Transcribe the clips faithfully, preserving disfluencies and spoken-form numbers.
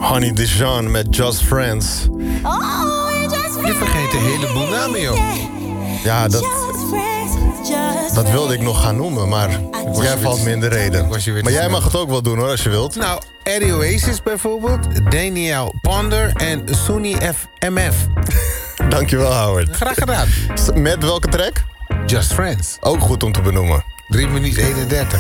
Honey Dijon met Just Friends. Je vergeet een heleboel namen, joh. Ja, dat, dat wilde ik nog gaan noemen, maar jij valt me in de reden. Maar jij mag het ook wel doen, hoor, als je wilt. Nou, Eddie Oasis bijvoorbeeld, Daniel Ponder en Sunny F M F. Dankjewel, Howard. Graag gedaan. Met welke track? Just Friends. Ook goed om te benoemen. drie minuten eenendertig.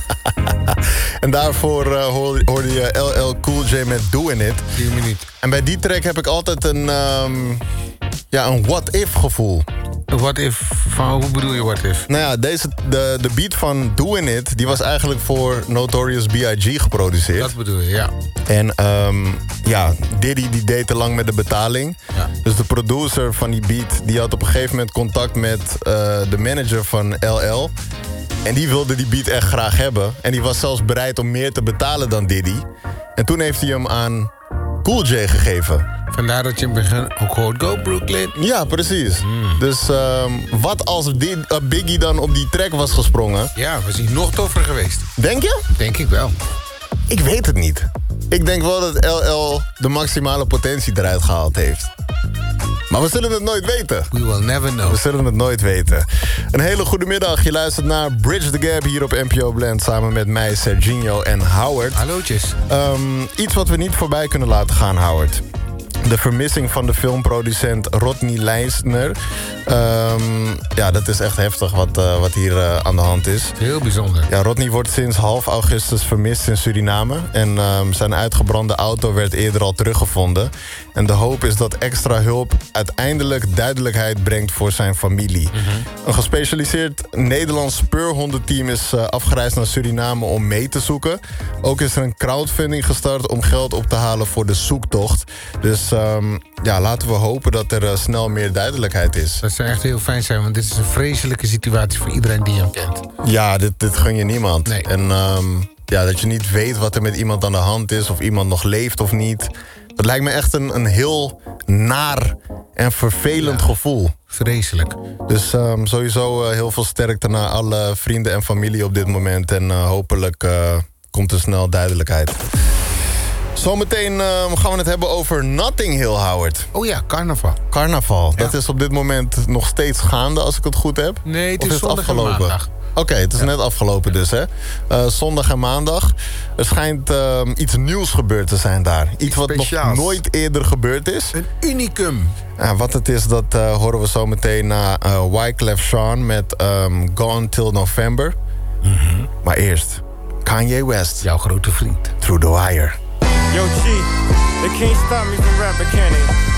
En daarvoor uh, hoorde je L L Cool J met Doing It. vier minuten. En bij die track heb ik altijd een, um, ja, een what-if gevoel. What if? Van, hoe bedoel je what if? Nou ja, deze, de, de beat van Doing It, die was eigenlijk voor Notorious B I G geproduceerd. Dat bedoel je, ja. En um, ja, Diddy die deed te lang met de betaling. Ja. Dus de producer van die beat, die had op een gegeven moment contact met uh, de manager van L L. En die wilde die beat echt graag hebben. En die was zelfs bereid om meer te betalen dan Diddy. En toen heeft hij hem aan Cool J gegeven. Vandaar dat je in het begin ook hoort, go Brooklyn. Ja, precies. Mm. Dus um, wat als die, uh, Biggie dan op die track was gesprongen? Ja, was hij nog toffer geweest. Denk je? Denk ik wel. Ik weet het niet. Ik denk wel dat L L de maximale potentie eruit gehaald heeft. Maar we zullen het nooit weten. We will never know. We zullen het nooit weten. Een hele goede middag. Je luistert naar Bridge the Gap hier op N P O Blend. Samen met mij, Serginho en Howard. Hallootjes. Um, iets wat we niet voorbij kunnen laten gaan, Howard. De vermissing van de filmproducent Rodney Leisner. Um, ja, dat is echt heftig wat, uh, wat hier uh, aan de hand is. Heel bijzonder. Ja, Rodney wordt sinds half augustus vermist in Suriname. En um, zijn uitgebrande auto werd eerder al teruggevonden. En de hoop is dat extra hulp uiteindelijk duidelijkheid brengt voor zijn familie. Mm-hmm. Een gespecialiseerd Nederlands speurhondenteam is uh, afgereisd naar Suriname om mee te zoeken. Ook is er een crowdfunding gestart om geld op te halen voor de zoektocht. Dus um, ja, laten we hopen dat er uh, snel meer duidelijkheid is. Dat zou echt heel fijn zijn, want dit is een vreselijke situatie voor iedereen die hem kent. Ja, dit, dit gun je niemand. Nee. En um, ja, dat je niet weet wat er met iemand aan de hand is, of iemand nog leeft of niet. Dat lijkt me echt een, een heel naar en vervelend ja, gevoel. Vreselijk. Dus um, sowieso uh, heel veel sterkte naar alle vrienden en familie op dit moment. En uh, hopelijk uh, komt er snel duidelijkheid. Zometeen uh, gaan we het hebben over Notting Hill, Howard. Oh ja, carnaval. Carnaval. Ja. Dat is op dit moment nog steeds gaande, als ik het goed heb. Nee, het is, of is zondag het afgelopen? en maandag. Oké, okay, het is ja. net afgelopen dus, hè. Uh, zondag en maandag. Er schijnt uh, iets nieuws gebeurd te zijn daar. Iets wat Speciaals. nog nooit eerder gebeurd is. Een unicum. Ja, wat het is, dat uh, horen we zo meteen na uh, Wyclef Jean met um, Gone Till November. Mm-hmm. Maar eerst Kanye West. Jouw grote vriend. Through the Wire. Yo, G, they can't stop me from rapping, can they?